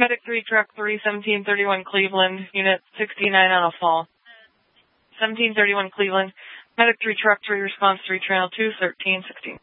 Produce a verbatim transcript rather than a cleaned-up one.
Medic three, Truck three, seventeen thirty-one Cleveland, Unit sixty-nine on a fall. seventeen thirty-one Cleveland, Medic three, Truck three, Response three, Trail two, thirteen sixteen.